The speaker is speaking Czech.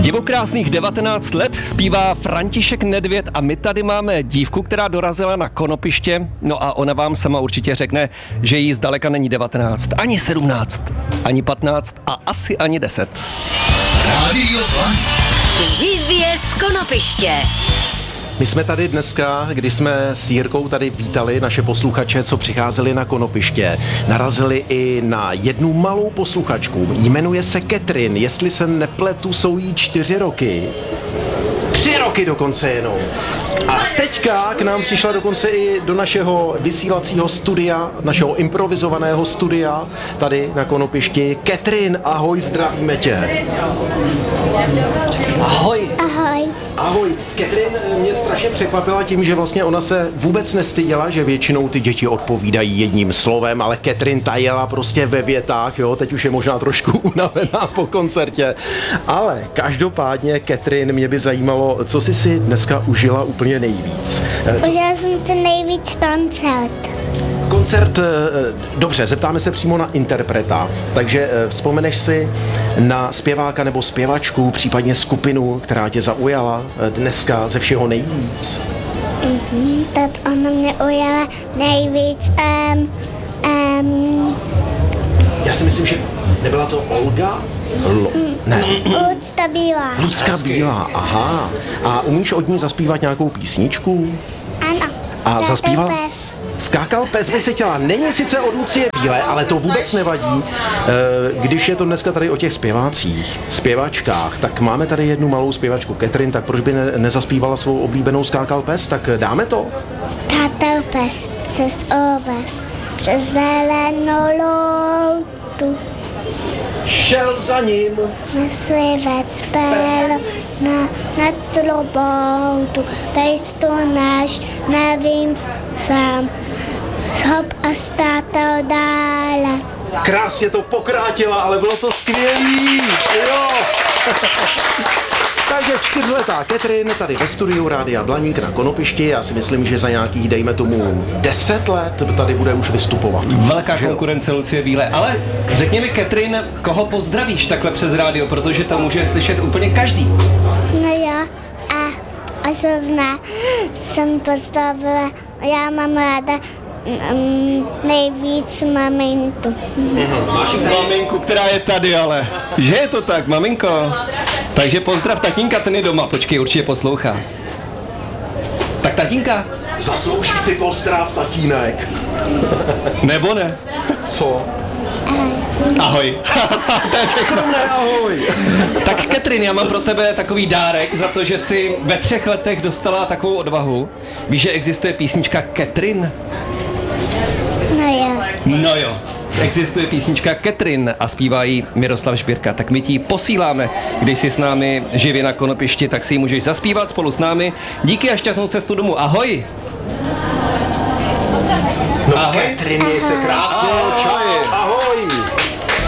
Divokrásných 19 let zpívá František Nedvěd a my tady máme dívku, která dorazila na konopiště, no a ona vám sama určitě řekne, že jí zdaleka není 19, ani 17, ani 15 a asi ani 10. Rádio Blank. Živě z konopiště. My jsme tady dneska, když jsme s Jirkou tady vítali naše posluchače, co přicházeli na konopiště, narazili i na jednu malou posluchačku. Jmenuje se Catherine, jestli se nepletu, jsou jí 4 roky. 3 roky dokonce jenom. A teďka k nám přišla dokonce i do našeho vysílacího studia, našeho improvizovaného studia, tady na konopišti. Catherine, ahoj, zdravíme tě. Ahoj. Ahoj. Ahoj, Catherine mě strašně překvapila tím, že vlastně ona se vůbec nestyděla, že většinou ty děti odpovídají jedním slovem, ale Catherine ta jela prostě ve větách, jo, teď už je možná trošku unavená po koncertě, ale každopádně, Catherine, mě by zajímalo, co jsi si dneska užila úplně nejvíc. Užila jsem si nejvíc koncert. Koncert, dobře, zeptáme se přímo na interpreta, takže vzpomeneš si na zpěváka nebo zpěvačku, případně skupinu, která tě zaujala dneska ze všeho nejvíc? Tak ona mě ujala nejvíc. Já si myslím, že nebyla to Olga? Ne. Lucka Bílá. Lucka Bílá, aha. A umíš od ní zaspívat nějakou písničku? Ano. A zaspíval? Pes. Skákal pes by se chtěla. Není sice od Lucie Bílé, ale to vůbec nevadí. Když je to dneska tady o těch zpěvácích, zpěvačkách, tak máme tady jednu malou zpěvačku, Catherine, tak proč by nezaspívala svou oblíbenou Skákal pes? Tak dáme to? Skákal pes přes oves, přes zelenou loutu. Šel za ním. Myslivec pel na troboutu, pejs to náš, nevím sám, hop a státal dále. Krásně to pokrátila, ale bylo to skvělý. Jo. Takže 4letá Catherine tady ve studiu Rádia Blaník na konopišti. Já si myslím, že za nějakých, dejme tomu, 10 let tady bude už vystupovat. Velká konkurence Lucie Bílé, ale řekni mi, Catherine, koho pozdravíš takhle přes rádio, protože to může slyšet úplně každý. No jo, a zrovna jsem postavila, já mám ráda nejvíc maminku. Máš maminku, která je tady, ale že je to tak, maminko? Takže pozdrav tatínka, ten je doma, počkej, určitě poslouchá. Tak tatínka? Zaslouží si pozdrav, tatínek. Nebo ne? Co? Ahoj. Skromné ahoj. Tak Catherine, já mám pro tebe takový dárek za to, že jsi ve 3 letech dostala takovou odvahu. Víš, že existuje písnička Catherine? No jo. No jo. Existuje písnička Catherine a zpívá ji Miroslav Žbírka. Tak my ti ji posíláme, když jsi s námi živě na konopišti, tak si ji můžeš zaspívat spolu s námi. Díky a šťastnou cestu domů. Ahoj. No, ahoj. Catherine, se krásně. Čau.